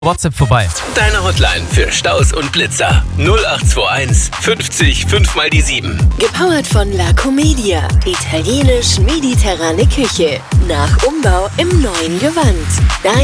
WhatsApp vorbei. Deine Hotline für Staus und Blitzer 0821 50 5 mal die 7. Gepowert von La Comedia. Italienisch-mediterrane Küche. Nach Umbau im neuen Gewand.